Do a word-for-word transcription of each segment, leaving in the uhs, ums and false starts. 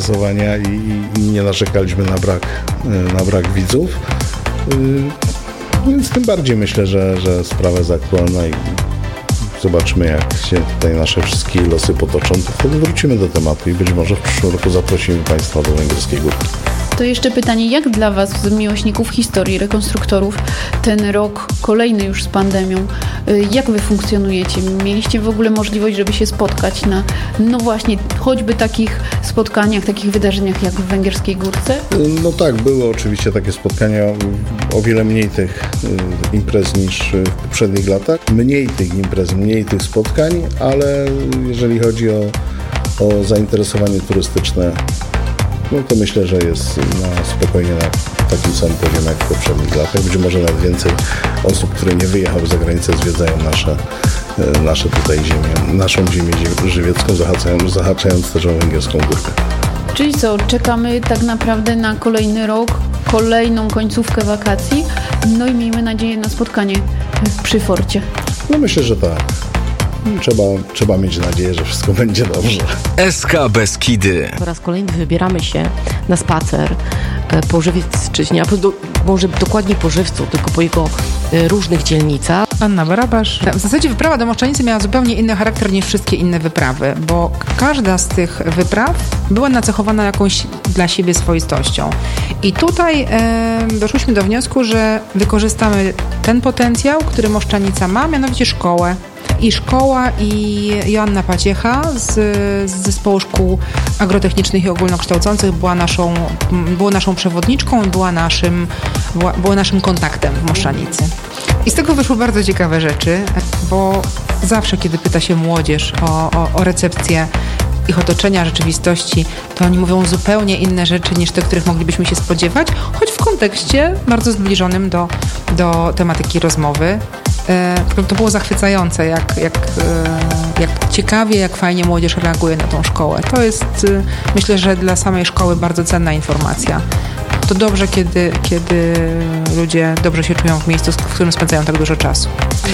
zainteresowania i, i nie narzekaliśmy na brak, na brak widzów. Więc tym bardziej myślę, że, że sprawa jest aktualna i zobaczymy, jak się tutaj nasze wszystkie losy potoczą, to wtedy wrócimy do tematu i być może w przyszłym roku zaprosimy Państwa do Węgierskiej Górki. To jeszcze pytanie, jak dla Was, z miłośników historii, rekonstruktorów, ten rok kolejny już z pandemią, jak Wy funkcjonujecie? Mieliście w ogóle możliwość, żeby się spotkać na, no właśnie, choćby takich spotkaniach, takich wydarzeniach jak w Węgierskiej Górce? No tak, były oczywiście takie spotkania, o wiele mniej tych imprez niż w poprzednich latach. Mniej tych imprez, mniej tych spotkań, ale jeżeli chodzi o, o zainteresowanie turystyczne, no to myślę, że jest na, spokojnie na takim samym poziomie jak w poprzednich latach. Być może nawet więcej osób, które nie wyjechały za granicę, zwiedzają nasze, nasze tutaj ziemię, naszą ziemię żywiecką, zahaczając, zahaczając też o Węgierską Górkę. Czyli co, czekamy tak naprawdę na kolejny rok, kolejną końcówkę wakacji, no i miejmy nadzieję na spotkanie przy forcie. No myślę, że tak. Trzeba, trzeba mieć nadzieję, że wszystko będzie dobrze. S K Beskidy. Po raz kolejny wybieramy się na spacer po Żywiecczyźnie, a do, może dokładnie po Żywcu, tylko po jego różnych dzielnicach. Anna Barabasz. W zasadzie wyprawa do Moszczanicy miała zupełnie inny charakter niż wszystkie inne wyprawy, bo każda z tych wypraw była nacechowana jakąś dla siebie swoistością. I tutaj e, doszłyśmy do wniosku, że wykorzystamy ten potencjał, który Moszczanica ma, mianowicie szkołę. I szkoła, i Joanna Paciecha z, z zespołu szkół agrotechnicznych i ogólnokształcących była naszą, była naszą przewodniczką i była naszym, była, była naszym kontaktem w Moszczanicy. I z tego wyszły bardzo ciekawe rzeczy, bo zawsze, kiedy pyta się młodzież o, o, o recepcję ich otoczenia, rzeczywistości, to oni mówią zupełnie inne rzeczy niż te, których moglibyśmy się spodziewać, choć w kontekście bardzo zbliżonym do, do tematyki rozmowy. To było zachwycające, jak, jak, jak ciekawie, jak fajnie młodzież reaguje na tą szkołę. To jest, myślę, że dla samej szkoły bardzo cenna informacja. To dobrze, kiedy, kiedy ludzie dobrze się czują w miejscu, w którym spędzają tak dużo czasu.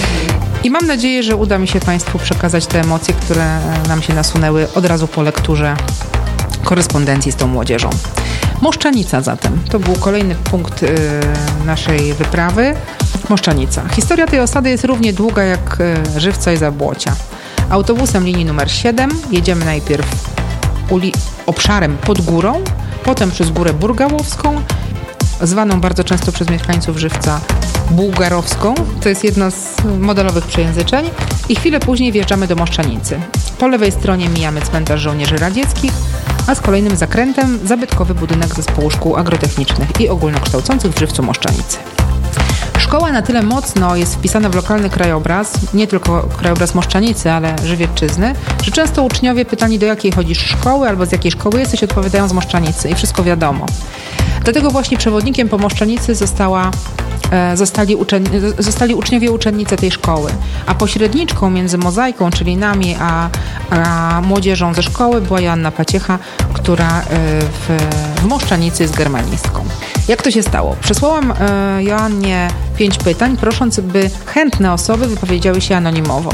I mam nadzieję, że uda mi się Państwu przekazać te emocje, które nam się nasunęły od razu po lekturze korespondencji z tą młodzieżą. Moszczanica zatem. To był kolejny punkt y, naszej wyprawy. Moszczanica. Historia tej osady jest równie długa jak y, Żywca i Zabłocia. Autobusem linii numer siedem jedziemy najpierw uli- obszarem pod górą, potem przez górę Burgałowską, zwaną bardzo często przez mieszkańców Żywca Bułgarowską. To jest jedno z modelowych przejęzyczeń. I chwilę później wjeżdżamy do Moszczanicy. Po lewej stronie mijamy cmentarz żołnierzy radzieckich, a z kolejnym zakrętem zabytkowy budynek zespołu szkół agrotechnicznych i ogólnokształcących w Żywcu Moszczanicy. Szkoła na tyle mocno jest wpisana w lokalny krajobraz, nie tylko krajobraz Moszczanicy, ale Żywiecczyzny, że często uczniowie pytani, do jakiej chodzisz szkoły albo z jakiej szkoły jesteś, odpowiadają z Moszczanicy i wszystko wiadomo. Dlatego właśnie przewodnikiem po Moszczanicy została, e, zostali, uczenni, zostali uczniowie uczennice tej szkoły, a pośredniczką między Mozaiką, czyli nami, a, a młodzieżą ze szkoły była Joanna Paciecha, która e, w, w Moszczanicy jest germanistką. Jak to się stało? Przesłałam e, Joannie pięć pytań, prosząc, by chętne osoby wypowiedziały się anonimowo.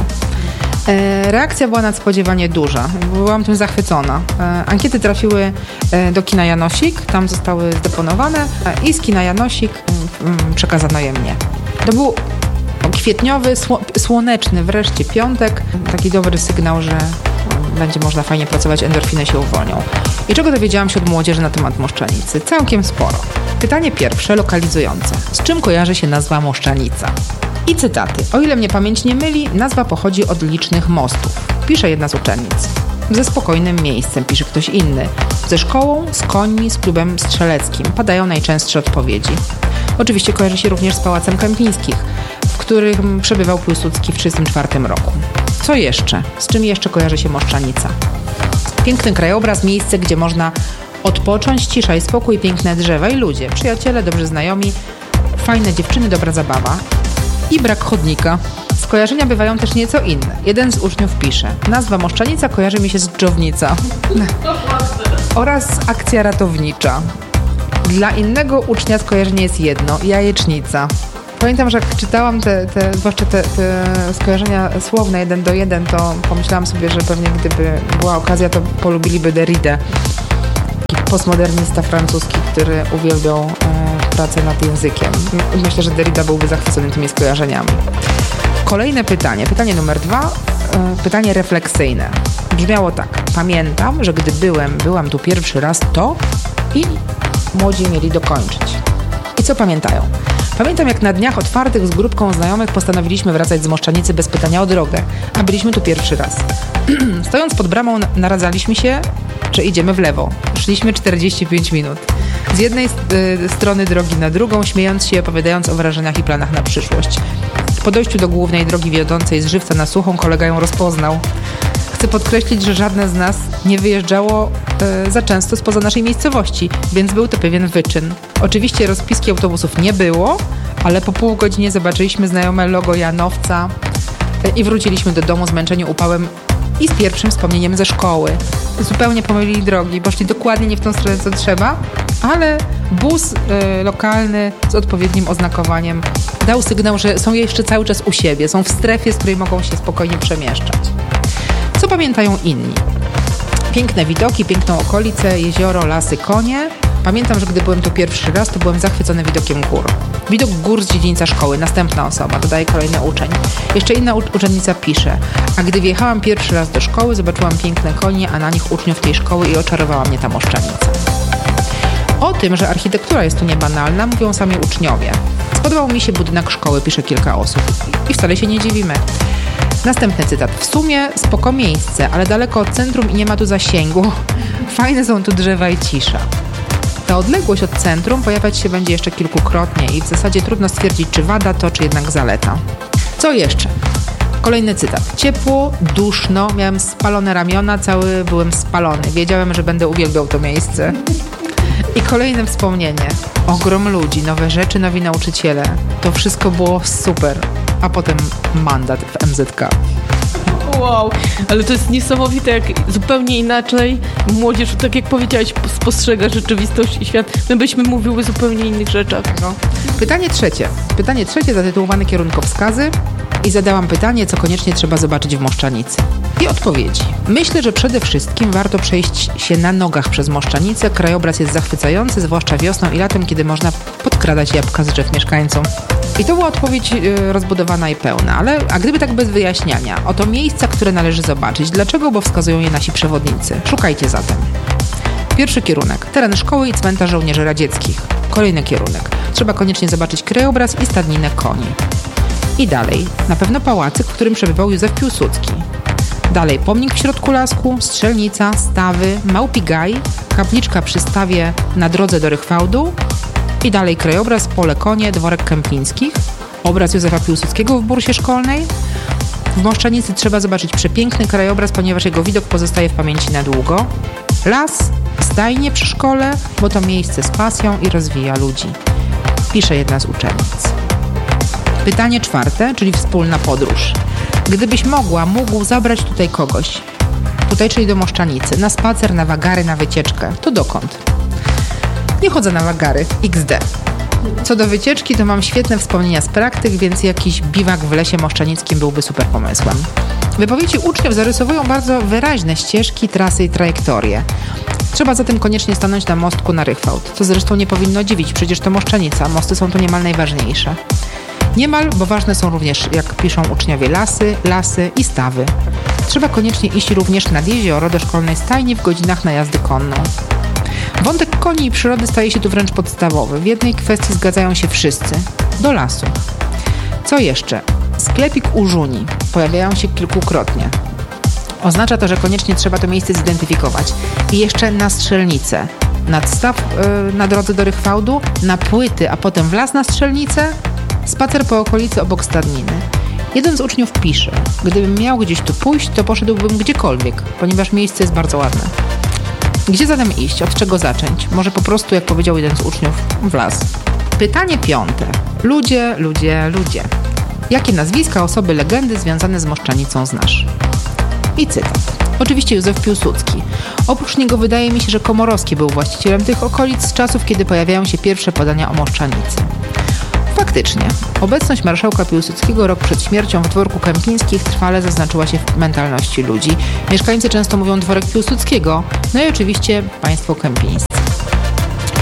E, reakcja była nadspodziewanie duża. Byłam tym zachwycona. E, ankiety trafiły e, do kina Janosik, tam zostały zdeponowane e, i z kina Janosik e, przekazano je mnie. To był kwietniowy, sło, słoneczny wreszcie piątek. Taki dobry sygnał, że będzie można fajnie pracować, endorfiny się uwolnią. I czego dowiedziałam się od młodzieży na temat Moszczanicy? Całkiem sporo. Pytanie pierwsze, lokalizujące. Z czym kojarzy się nazwa Moszczanica? I cytaty. O ile mnie pamięć nie myli, nazwa pochodzi od licznych mostów. Pisze jedna z uczennic. Ze spokojnym miejscem, pisze ktoś inny. Ze szkołą, z końmi, z klubem strzeleckim. Padają najczęstsze odpowiedzi. Oczywiście kojarzy się również z Pałacem Kępińskich, w którym przebywał Piłsudski w tysiąc dziewięćset trzydziestym czwartym roku. Co jeszcze? Z czym jeszcze kojarzy się Moszczanica? Piękny krajobraz, miejsce, gdzie można odpocząć, cisza i spokój, piękne drzewa i ludzie, przyjaciele, dobrzy znajomi, fajne dziewczyny, dobra zabawa i brak chodnika. Skojarzenia bywają też nieco inne. Jeden z uczniów pisze: nazwa Moszczanica kojarzy mi się z dżownica oraz akcja ratownicza. Dla innego ucznia skojarzenie jest jedno: jajecznica. Pamiętam, że jak czytałam te, te zwłaszcza te, te skojarzenia słowne jeden do jeden, to pomyślałam sobie, że pewnie gdyby była okazja, to polubiliby Derridę. postmodernista francuski, który uwielbiał e, pracę nad językiem. Myślę, że Derrida byłby zachwycony tymi skojarzeniami. Kolejne pytanie, pytanie numer dwa, e, pytanie refleksyjne. Brzmiało tak. Pamiętam, że gdy byłem, byłam tu pierwszy raz, to i młodzi mieli dokończyć. I co pamiętają? Pamiętam, jak na dniach otwartych z grupką znajomych postanowiliśmy wracać z Moszczanicy bez pytania o drogę, a byliśmy tu pierwszy raz. Stojąc pod bramą naradzaliśmy się, że idziemy w lewo. Szliśmy czterdzieści pięć minut. Z jednej y, strony drogi na drugą, śmiejąc się i opowiadając o wrażeniach i planach na przyszłość. Po dojściu do głównej drogi wiodącej z Żywca na Suchą kolega ją rozpoznał. Chcę podkreślić, że żadne z nas nie wyjeżdżało e, za często spoza naszej miejscowości, więc był to pewien wyczyn. Oczywiście rozpiski autobusów nie było, ale po pół godzinie zobaczyliśmy znajome logo Janowca e, i wróciliśmy do domu zmęczeni upałem i z pierwszym wspomnieniem ze szkoły. Zupełnie pomylili drogi, poszli dokładnie nie w tą stronę, co trzeba, ale bus e, lokalny z odpowiednim oznakowaniem dał sygnał, że są jeszcze cały czas u siebie, są w strefie, z której mogą się spokojnie przemieszczać. Co pamiętają inni? Piękne widoki, piękną okolicę, jezioro, lasy, konie. Pamiętam, że gdy byłem tu pierwszy raz, to byłem zachwycony widokiem gór. Widok gór z dziedzińca szkoły. Następna osoba, dodaje kolejny uczeń. Jeszcze inna u- uczennica pisze. A gdy wjechałam pierwszy raz do szkoły, zobaczyłam piękne konie, a na nich uczniów tej szkoły i oczarowała mnie ta Moszczanica. O tym, że architektura jest tu niebanalna, mówią sami uczniowie. Spodobał mi się budynek szkoły, pisze kilka osób. I wcale się nie dziwimy. Następny cytat. W sumie spoko miejsce, ale daleko od centrum i nie ma tu zasięgu. Fajne są tu drzewa i cisza. Ta odległość od centrum pojawiać się będzie jeszcze kilkukrotnie i w zasadzie trudno stwierdzić, czy wada to, czy jednak zaleta. Co jeszcze? Kolejny cytat. Ciepło, duszno, miałem spalone ramiona, cały byłem spalony. Wiedziałem, że będę uwielbiał to miejsce. I kolejne wspomnienie. Ogrom ludzi, nowe rzeczy, nowi nauczyciele. To wszystko było super. A potem mandat w M Z K. Wow, ale to jest niesamowite, jak zupełnie inaczej młodzież, tak jak powiedziałaś, spostrzega rzeczywistość i świat. My byśmy mówiły zupełnie innych rzeczach. No. Pytanie trzecie. Pytanie trzecie zatytułowane Kierunkowskazy i zadałam pytanie, co koniecznie trzeba zobaczyć w Moszczanicy. I odpowiedzi. Myślę, że przede wszystkim warto przejść się na nogach przez Moszczanicę. Krajobraz jest zachwycający, zwłaszcza wiosną i latem, kiedy można podkradać jabłka z drzew mieszkańcom. I to była odpowiedź y, rozbudowana i pełna, ale a gdyby tak bez wyjaśniania, oto miejsca, które należy zobaczyć. Dlaczego? Bo wskazują je nasi przewodnicy. Szukajcie zatem. Pierwszy kierunek. Teren szkoły i cmentarz żołnierzy radzieckich. Kolejny kierunek. Trzeba koniecznie zobaczyć krajobraz i stadninę koni. I dalej. Na pewno pałacyk, w którym przebywał Józef Piłsudski. Dalej pomnik w środku lasku, strzelnica, stawy, małpi gaj, kapliczka przy stawie na drodze do Rychwałdu. I dalej krajobraz, pole konie, dworek Kępińskich, obraz Józefa Piłsudskiego w bursie szkolnej. W Moszczanicy trzeba zobaczyć przepiękny krajobraz, ponieważ jego widok pozostaje w pamięci na długo. Las, stajnie przy szkole, bo to miejsce z pasją i rozwija ludzi. Pisze jedna z uczennic. Pytanie czwarte, czyli wspólna podróż. Gdybyś mogła, mógł zabrać tutaj kogoś, tutaj czyli do Moszczanicy, na spacer, na wagary, na wycieczkę, to dokąd? Nie chodzę na wagary, iks de. Co do wycieczki, to mam świetne wspomnienia z praktyk, więc jakiś biwak w lesie moszczanickim byłby super pomysłem. Wypowiedzi uczniów zarysowują bardzo wyraźne ścieżki, trasy i trajektorie. Trzeba zatem koniecznie stanąć na mostku na Rychwałd, co zresztą nie powinno dziwić, przecież to Moszczanica, mosty są tu niemal najważniejsze. Niemal, bo ważne są również, jak piszą uczniowie, lasy, lasy i stawy. Trzeba koniecznie iść również nad jezioro do szkolnej stajni w godzinach na jazdę konną. Wątek koni i przyrody staje się tu wręcz podstawowy. W jednej kwestii zgadzają się wszyscy. Do lasu. Co jeszcze? Sklepik u Żuni. Pojawiają się kilkukrotnie. Oznacza to, że koniecznie trzeba to miejsce zidentyfikować. I jeszcze na strzelnicę. Nadstaw yy, na drodze do Rychwałdu, na płyty, a potem w las na strzelnicę, spacer po okolicy obok stadniny. Jeden z uczniów pisze, gdybym miał gdzieś tu pójść, to poszedłbym gdziekolwiek, ponieważ miejsce jest bardzo ładne. Gdzie zatem iść? Od czego zacząć? Może po prostu, jak powiedział jeden z uczniów, w las. Pytanie piąte. Ludzie, ludzie, ludzie. Jakie nazwiska, osoby, legendy związane z Moszczanicą znasz? I cytat. Oczywiście Józef Piłsudski. Oprócz niego wydaje mi się, że Komorowski był właścicielem tych okolic z czasów, kiedy pojawiają się pierwsze podania o Moszczanicy. Faktycznie, obecność marszałka Piłsudskiego rok przed śmiercią w dworku Kępińskich trwale zaznaczyła się w mentalności ludzi. Mieszkańcy często mówią dworek Piłsudskiego, no i oczywiście państwo kępińscy.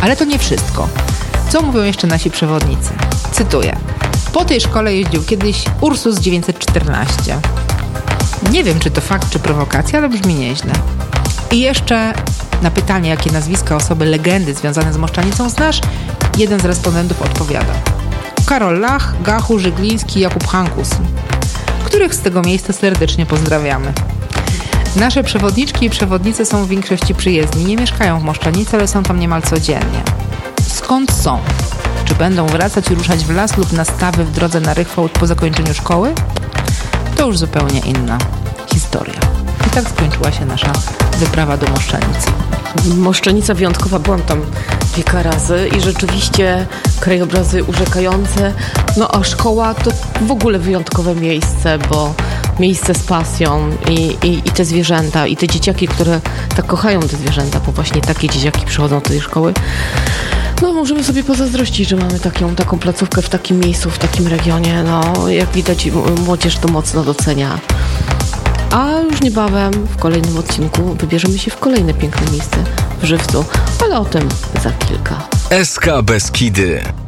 Ale to nie wszystko. Co mówią jeszcze nasi przewodnicy? Cytuję. Po tej szkole jeździł kiedyś Ursus dziewięćset czternaście. Nie wiem, czy to fakt, czy prowokacja, ale brzmi nieźle. I jeszcze na pytanie, jakie nazwiska osoby legendy związane z Moszczanicą znasz, jeden z respondentów odpowiada. Karol Lach, Gachu, Żygliński, Jakub Hankus, których z tego miejsca serdecznie pozdrawiamy. Nasze przewodniczki i przewodnicy są w większości przyjezdni. Nie mieszkają w Moszczanicy, ale są tam niemal codziennie. Skąd są? Czy będą wracać i ruszać w las lub na stawy w drodze na Rychwałd po zakończeniu szkoły? To już zupełnie inna historia. I tak skończyła się nasza wyprawa do Moszczanicy. Moszczanica wyjątkowa, byłam tam kilka razy i rzeczywiście krajobrazy urzekające, no a szkoła to w ogóle wyjątkowe miejsce, bo miejsce z pasją i, i, i te zwierzęta, i te dzieciaki, które tak kochają te zwierzęta, bo właśnie takie dzieciaki przychodzą do tej szkoły. No możemy sobie pozazdrościć, że mamy taką, taką placówkę w takim miejscu, w takim regionie. No jak widać, młodzież to mocno docenia. A już niebawem w kolejnym odcinku wybierzemy się w kolejne piękne miejsce w Żywcu, ale o tym za kilka. S K Beskidy.